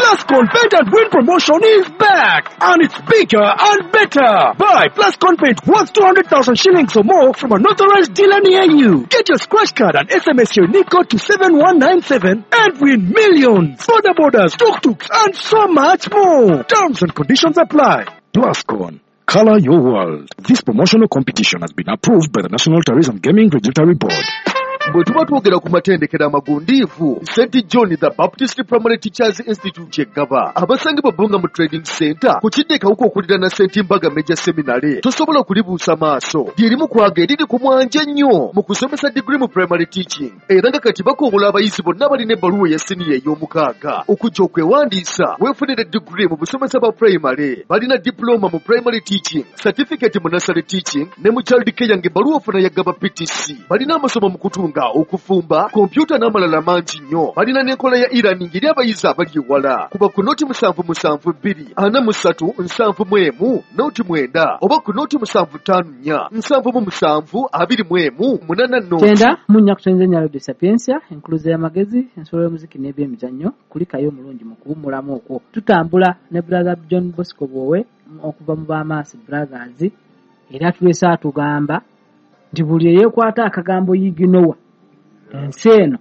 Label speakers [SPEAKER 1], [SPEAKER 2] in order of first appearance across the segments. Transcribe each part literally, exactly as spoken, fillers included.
[SPEAKER 1] Plascon Paint and Win promotion is back, and it's bigger and better. Buy Plascon Paint worth two hundred thousand shillings or more from an authorized dealer near you. Get your scratch card and S M S your unique code to seven one nine seven and win millions. Border borders, tuk-tuks, and so much more. Terms and conditions apply. Plascon. Color your world. This promotional competition has been approved by the National Tourism Gaming Regulatory Board.
[SPEAKER 2] Bwe tuba twogera ku matendekero amagundiivu, Saint John the Baptist Primary Teachers Institute kyegaba abasangibwa Bunga mu Trading Center ku kiddekawuko okulira na Saint Mbaga Major Seminary tosobola kulibuusa maaso lyerimu kwaga eriri ku mwanja nnyo mu kusomesa degree mu primary teaching era nga kati bakobola abayizi bonna balina ebbaluwa ya siniya ey'omukaaga okujja okwewandiisa weefunire degree mu busomesa bwa primary balina diploma mu primary teaching certificate mu nursery teaching ne mu child care ng'ebbaluwa ofuna yagaba P T C balina amasomo mu kutunga okufumba kompyuta n'amalala mangi nnyo balina n'enkola ya e-learning eri abayizi abali ewala kuba ku noti musanvu musanvu bbiri ana mu ssatu nsanvu mu emu noti mwenda oba ku noti musanvu ttaano nnya nsanvu mu musanvu abiri mu emu munana noti
[SPEAKER 3] kyenda munnya kutenze nnyalo de sapiensia enkuluza y'amagezi ensolo y'omuziki n'ebyemizannyo kulikayo omulungi mu kuwummulamu okwo tutambula ne brother John Bosco Bwowe okuva mu Bamaasi Brothers era tulese atugamba nti buli eyeekwata akagambo yiginowa ensi eno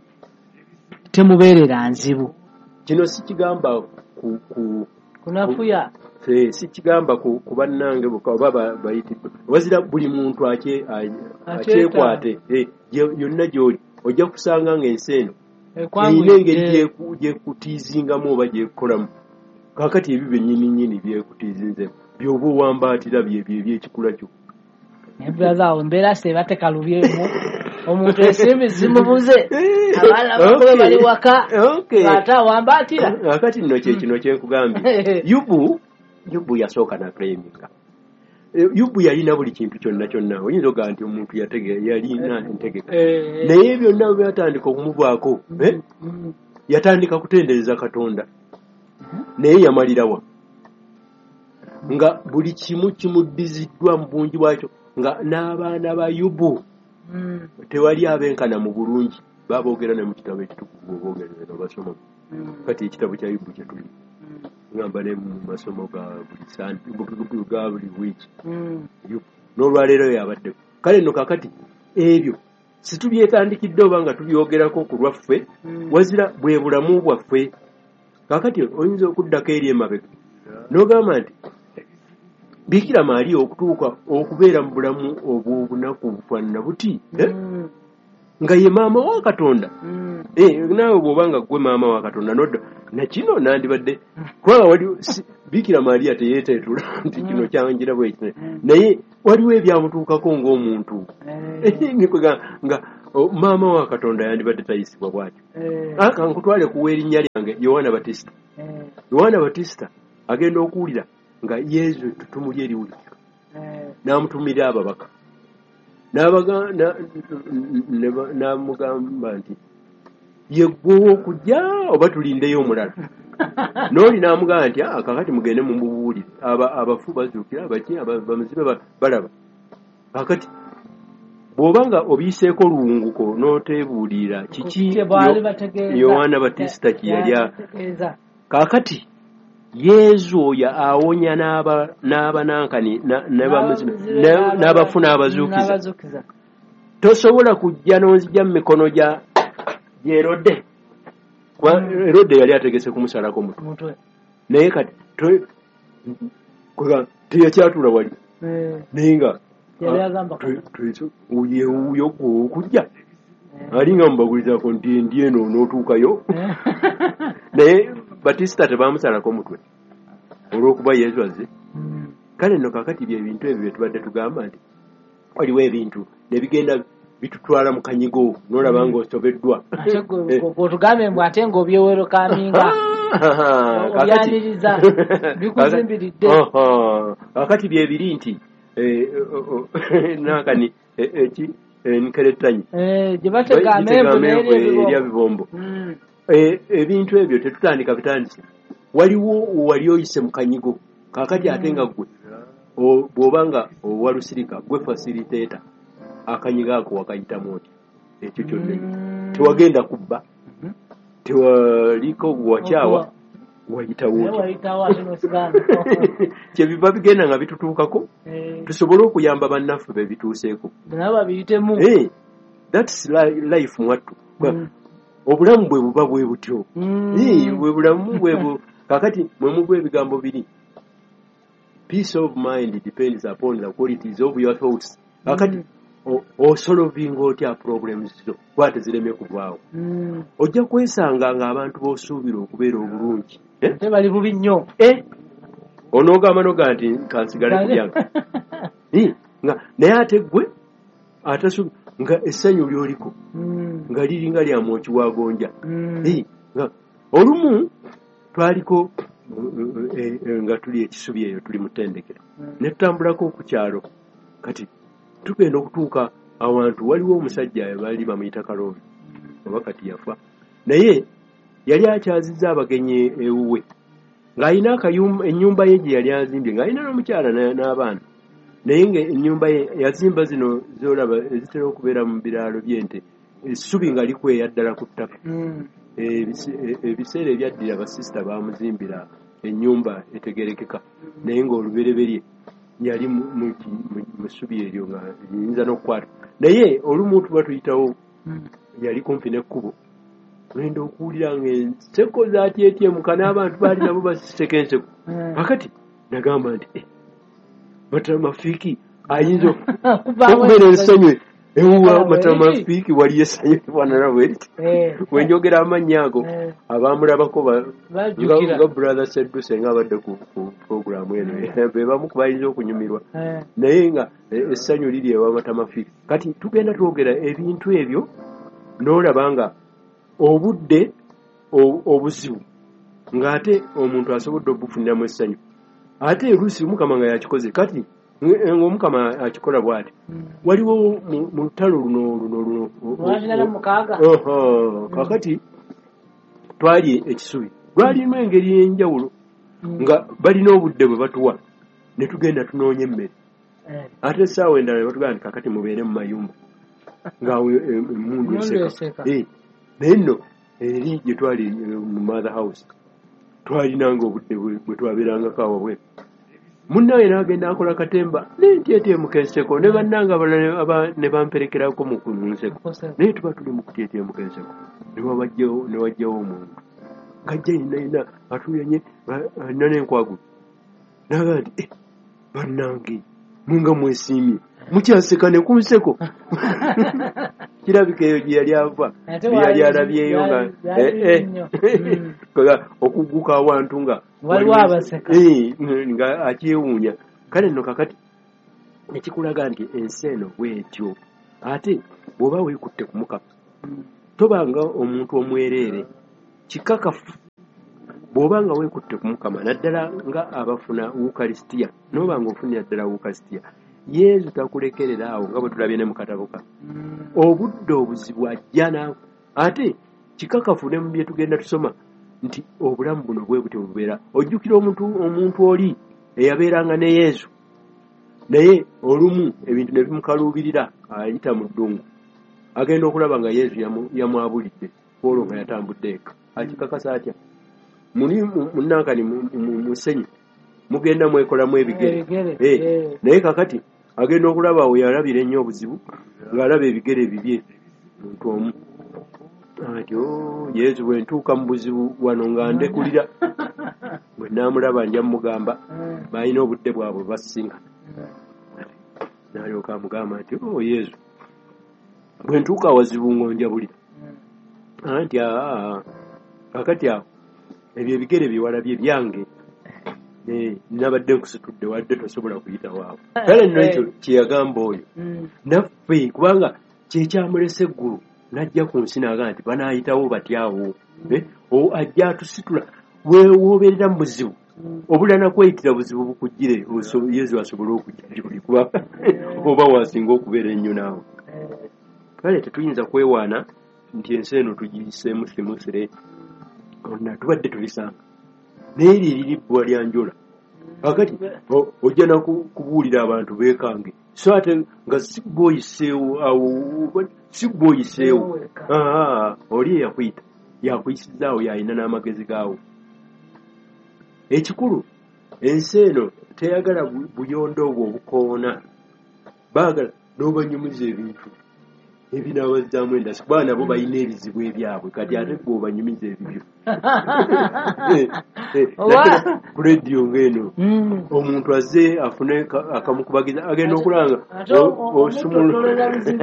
[SPEAKER 3] temubeerera nzibu.
[SPEAKER 4] Kino si kigamba ku ku
[SPEAKER 3] kunafuya
[SPEAKER 4] se si kigamba ku ku bannange oba bayitibwa wazira buli muntu ake akyekwate eh yonna gy'oli ojja kusanga ng'ensi eno eyina engeri gyekutiizingamu oba gyekukolamu kaakati ebyo byennyini nnyini byekutiizinzemu by'oba owambaatira by'ebyekikula kyo
[SPEAKER 3] nebrazaawo mbeera sebatekalubyemu omuntu esimbi zimubuze abaana bakole bali waka ate awambaatira
[SPEAKER 4] akati nno kyekino kyenkugambye yubu yubu yasooka na claiminga yubu yalina buli kintu kyonna kyonna oyinza ogaa nti omuntu yalina entegeka naye byonna byatandika okumuvaako yatandika kutendereza Katonda naye yamalirawa nga buli kimu kimuddiziddwa mu bungi bwakyo nga n'abaana ba Yubu mm. tewali abenkana mu bulungi baboogera ne mu kitabo ekitukuvu oboogerera basoma mm. kati ekitabo kya Yubu kye tuli mm. ngamba ne mu masomo ga buli sande ga buli wiki mm. Yubu n'olwaleero yabadde kale nno kakati ebyo situbyetandikidde oba nga tubyogerako ku lwaffe mm. wazira bwe bulamu bwaffe kakati oyinza okuddako eri emabega n'ogamba nti Bikira Maria okutuuka okubeera mu bulamu obw'obunaku bufaanana buti mm. nga ye maama wa Katonda mm. eh naawe bw'obanga gwe maama wa Katonda nodda na kino nandibadde kubanga wali Bikira Maria teyeeteetula nti kino kyanjira bwe kino naye waliwo ebyamutuukako ng'omuntu nikwega nga maama wa Katonda yandibadde tayisibwa bwatyo aka nkutwale kuwa erinnya lyange Yohana Batista Yohana Batista agenda okuwulira nga Yesu tutumuli eriwulika n'amutumira ababaka n'amugamba nti yeggwewo okujja oba tulindeyo omulala n'oli n'amugamba nti kakati mugende mumubuulire abafu bazuukira abaki bamuzibe balaba kakati bw'oba nga obiiseeko luwunguko n'oteebuulira kiki Yohana Batista kiyali kakati Yesu oyo awonya n'aba n'abanankani n'abafu n'abazuukiza tosobola kujja n'onzija mu mikono gya Herode kuba Herode yali ategese kumusalako mutwe naye kati teyakyatula wali naye nga uyo okujja alinga mubagulizaako nti ndi eno n'otuukayo naye Batista tebamusalako mutwe olw'okuba Yesu azze kale nno kakati byebintu ebyo bye tubadde tugamba nti waliwo ebintu nebigenda bitutwala mu kanyigo n'olaba ng'osobeddwa
[SPEAKER 3] otugambe mbw ate ng'obyewero kaminga obyaniriza bikuzimbiridde
[SPEAKER 4] kakati byebiri nti nakani eki nkerettanyi
[SPEAKER 3] gye batega amenvu
[SPEAKER 4] erya bibombo ebintu ebyo tetutandika bitandise waliwo wali oyise mu kanyigo kakati ate nga gwe bw'oba nga owalusirika gwe fasiliteeta akanyigo ako wakayitamu oti ekyo kyonna tewagenda kubba tewaliko gwewakyawa wayitawo kyebiva bigenda nga bitutuukako tusobole okuyamba bannaffe be bituuseeko that's life mwattu obulamu bwe buba bwe butyo bwe bulamu bwe kakati mwe mugwa ebigambo biri peace of mind depends upon the qualities of your thoughts kakati osolovinga otya problems zo kwate zireme kuvaawo ojja kwesanga nga abantu b'osuubira okubeera obulungi
[SPEAKER 3] bali bubi nnyo
[SPEAKER 4] onoogamba noga nti kansigale kulyanga naye ate gwe atasubi nga essanyu lyoliko nga liringa lya mwoki wagonja nga olumu twaliko nga tuli ekisubi eyo tuli mutendekero ne tutambulako okukyalo kati tugenda okutuuka awantu waliwo omusajja baali bamuyita Kaloobi oba kati yafa naye yali akyazizza abagenyi ewuwe ng'alina ennyumba ye gye yali azimbye ng'alina n'omukyala n'abaana naye ng'ennyumba ye yazimba zino zolaba ezitera okubeera mu biraalo by'ente essubi nga likweya ddala ku ttaka ebiseera ebyaddira basisita baamuzimbira ennyumba etegerekeka naye ng'olubereberye yali mu ssubi eryo nga yinza n'okukwata naye olumu tuba tuyitawo yali kumpi n'ekkubo ngenda okuwulira ng'enseko zaatyetyemmuka n'abantu baali nabo basiseko enseko akati nagamba nti Matamafiiki ayinza okubeera essanyu ewuwa Matamafiiki waliyo essanyu efaanana bw'eriti bwe njogera amannya ago abaamulabako nga brother Sedduse nga abadde ku puroguramu eno be bamu ku bayinza okunyumirwa naye nga essanyu liri ewa Matamafiiki kati tugenda twogera ebintu ebyo n'olaba nga obudde obuzibu ng'ate omuntu asobodde obufuniramu essanyu ate oluusi Mukama nga yakikoze kati ng'Omukama akikola bw'ati waliwo mu lutalo luno luno luno kakati twali ekisubi lwalimu engeri y'enjawulo nga balina obudde bwe batuwa ne tugenda tunoonya emmere ate essaawa endala ne batugamba nti kakati mubeere mu mayumba ng'awo emmundu eseka naye nno eri gye twali mu mother house twalinanga obudde bwe twabeerangako awo bwe munnawe n'agenda akola katemba nentyeteemuka enseko ne bannanga abalala ne bamperekerako mu nseko naye tuba tuli mu kutyeteemuka enseko ne wajjawo omuntu kajja yinayina atuyanye alina n'enkwagu naga nti bannange munga mwesiimye mukyaseka ne ku nseko kirabika eyo gye yali ava byeyali alabyeyo nga okugguka awantu nga
[SPEAKER 3] waliwo abaseka
[SPEAKER 4] nga akyewuunya kale nno kakati ekikulaga nti ensi eno bwetyo ate bw'oba weekutte ku Mukama tobanga omuntu omwereere kikakafu bw'oba nga weekutte ku Mukama naddala nga abafuna Wukalisitiya n'oba nga ofunira ddala Wukalisitiya Yesu takulekerera awo nga bwe tulabye ne mu katabo kano obudde obuzibu ajja naawe ate kikakafu ne mu bye tugenda tusoma nti obulamu buno bwe butyo bubeera ojjukira omuntu omuntu oli eyabeeranga ne Yesu naye olumu ebintu ne bimukaluubirira ayita mu ddungu agenda okulaba nga Yesu yamwabulidde olwo nga yatambudde eka akikakasa atya muli munnankani musenyi mugenda mwekolamu ebigere naye kakati agenda okulaba awo yalabira ennyo obuzibu ng'alaba ebigere bibye muntu omu ati Yesu bwe ntuuka mu buzibu wano nga ndekulira bwe naamulaba nja mugamba balina obudde bwabwe basinga n'alyoka amugamba nti o Yesu bwe ntuuka wazibu ng'onjabulira anti kakati awo ebyo ebigere bye walabye byange nabadde nkusitudde wadde tosobola kuyita waabwe kale nno ekyo kyeyagamba oyo naffe kubanga kyekyamulesa eggulu n'ajja ku nsi n'agamba nti banaayitawo batyawo ajja atusitula woobeerera mu buzibu obula nakweyitira buzibu bukujjire Yesu asobole okujja buli kuba oba waasinga okubeera ennyo naawe kale tetuyinza kwewaana nti ensi eno tugiyiseemu simusire onna tubadde tulisanga naye eryo eriribbwa lya njola kakati ojja nakubuulira abantu beekange so ate nga si gwoyiseewo awo si gwoyiseewo oli eyakuyita yakuyisizaawo yalina n'amagezi gaawo ekikulu ensi eno teyagala buyondo obwo obukoona baagala n'obanyumiza ebintu ebinaabazaamu endasi kuba nabo balina ebizibu ebyabwe kati ate gwe obanyumiza ebibyo ku rediyo ng'eno omuntu azze afune akamukubagiza agenda okulanga osumulula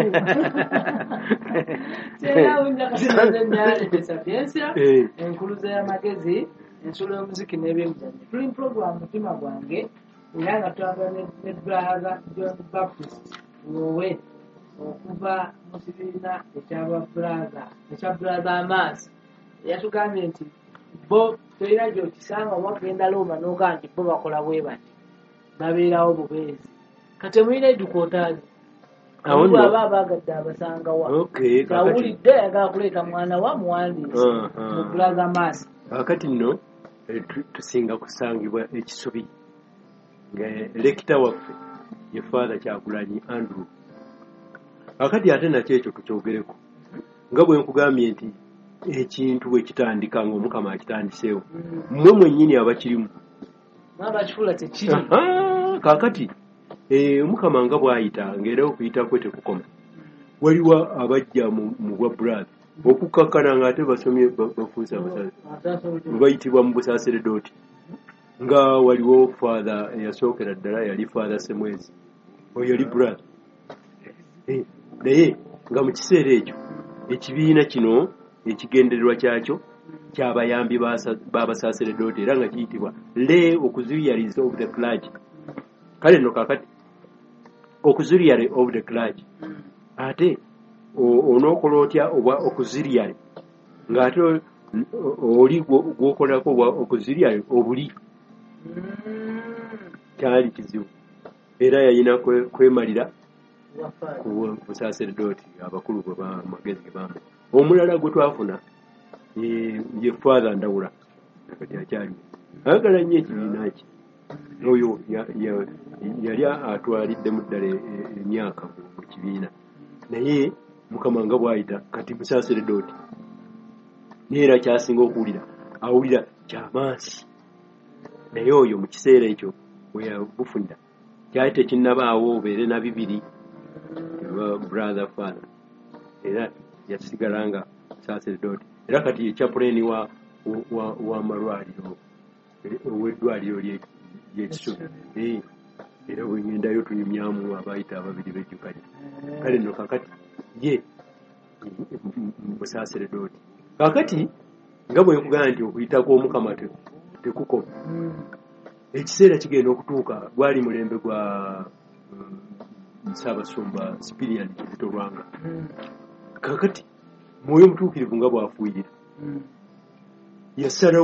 [SPEAKER 3] enkuluza y'amagezi ensulo y'omuziki n'ebyemizannyo tuli puroguramu mutima gwange era nga twagala ne brother John Baptist wowe okuva mu kibiina ekyababulaza ekya brother Amaasi yatugambye nti bo tolina gyokisanga oba genda looma n'ogaa nti bo bakola bwe bati babeerawo bubeezi kati mulina edukotaazi abo aba abaagadde abasangawa awulidde ayagala kuleeta mwana wa muwandiisi mu brother Amaasi
[SPEAKER 4] kakati nno tusinga kusangibwa ekisubi nga lekita waffe ye Father Kyagulanyi Andrew kakati ate nakyo ekyo tukyogereko nga bwe nkugambye nti ekintu bwe kitandika ng'omukama akitandiseewo mmwe mwennyini abakirimu
[SPEAKER 3] n'abakifuula tekiri
[SPEAKER 4] kakati omukama nga bw'ayita ng'era okuyita kwe tekukoma waliwo abajja mu bwa brother okukakkana ng'ate basomye bafuusa abasazi bayitibwa mu busaaseredooti nga waliwo father eyasookera ddala yali Father Semwezi oyo yali brother naye nga mu kiseera ekyo ekibiina kino ekigendererwa kyakyo kyabayambi b'abasaaseredooti era nga kiyitibwa lay auxiliaries of the clergy kale nno kakati auxiliary of the clergy ate onookola otya obwa auxiliary ng'ate oli gwokolako obwa auxiliary obuli kyali kizibu era yayina kwemalira ku busaaseredooti abakulu bwe bamagezi ge bamba omulala gwe twafuna ye Father Ndawula kati akyali ayagala nnyo ekibiina ki oyo yali atwaliddemu ddala emyaka mu kibiina naye mukama nga bw'ayita kati busaaseredooti naye era kyasinga okuwulira awulira kyamaansi naye oyo mu kiseera ekyo bwe yabufunira kyali tekinnabaawo obeere na bibiri brother Father era yasigala nga busaaseredooti era kati ye chaplain wa w'amalwaliro ow'eddwaliro ly'ekisubi era bwe ngendayo tuyimyamu abayita ababiri bejjukanya kale nno kakati ye busaaseredooti kakati nga bwe nkugamba nti okuyita kw'omukama tekukoma ekiseera kigenda okutuuka gwali mulembe gwa Ssaabasumba Sipiriyani Kizito Lwanga kakati mwoyo mutuukirivu nga bw'afuuyira yasalawo